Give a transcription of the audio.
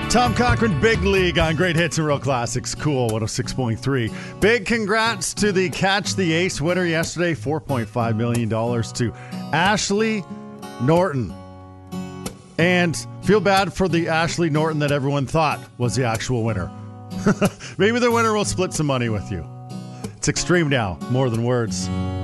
Tom Cochran, Big League on Great Hits and Real Classics. Cool, 106.3. Big congrats to the Catch the Ace winner yesterday. $4.5 million to Ashley Norton. And feel bad for the Ashley Norton that everyone thought was the actual winner. Maybe the winner will split some money with you. It's extreme now, more than words.